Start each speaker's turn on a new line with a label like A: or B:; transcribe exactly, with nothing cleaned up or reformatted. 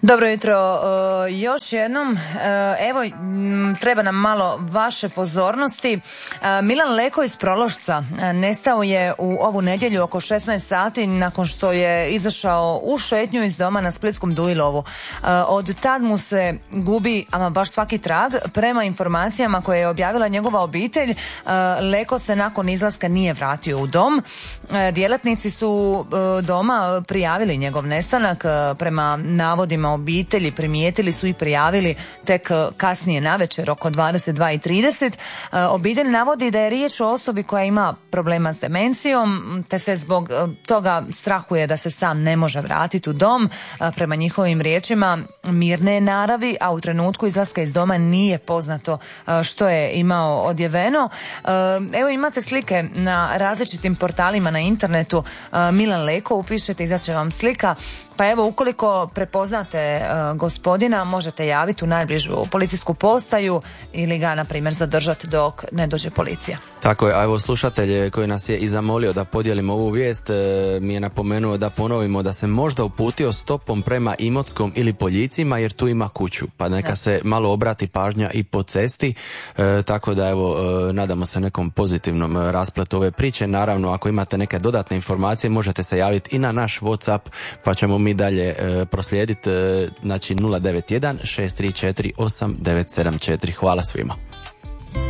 A: Dobro jutro, uh, još jednom, uh, evo m, treba nam malo vaše pozornosti. Uh, Milan Leko iz Prološca uh, nestao je u ovu nedjelju oko šesnaest sati nakon što je izašao u šetnju iz doma na Splitskom Duilovu. Uh, od tad mu se gubi ama baš svaki trag. Prema informacijama koje je objavila njegova obitelj, uh, Leko se nakon izlaska nije vratio u dom. Uh, djelatnici su uh, doma prijavili njegov nestanak. Uh, prema navodima obitelji primijetili su i prijavili tek kasnije navečer oko dvadeset dva i trideset. Obitelj navodi da je riječ o osobi koja ima problema s demencijom, te se zbog toga strahuje da se sam ne može vratiti u dom. Prema njihovim riječima mirne je naravi, a u trenutku izlaska iz doma nije poznato što je imao odjeveno. Evo imate slike na različitim portalima na internetu. Milan Leko, upišete, izaće vam slika. Pa evo, ukoliko prepoznate uh, gospodina, možete javiti u najbližu policijsku postaju ili ga, na primjer, zadržati dok ne dođe policija.
B: Tako je, a evo slušatelj koji nas je i zamolio da podijelimo ovu vijest, e, mi je napomenuo da ponovimo da se možda uputio stopom prema Imotskom ili Poljicima, jer tu ima kuću, pa neka da. se malo obrati pažnja i po cesti, e, tako da evo, e, nadamo se nekom pozitivnom raspletu ove priče. Naravno, ako imate neke dodatne informacije, možete se javiti i na naš WhatsApp, pa ćemo mi dalje e, proslijediti, e, znači nula devet jedan šest tri četiri osam devet sedam četiri. Hvala svima.